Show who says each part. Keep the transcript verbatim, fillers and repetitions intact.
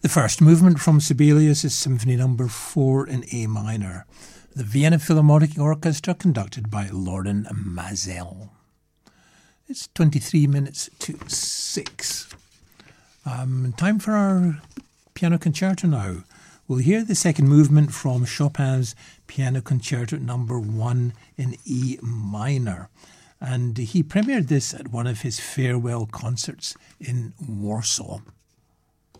Speaker 1: The first movement from Sibelius is Symphony Number four in A minor. The Vienna Philharmonic Orchestra, conducted by Lorin Maazel. It's twenty-three minutes to six. Um, time for our piano concerto now. We'll hear the second movement from Chopin's Piano Concerto Number one in E minor. And he premiered this at one of his farewell concerts in Warsaw.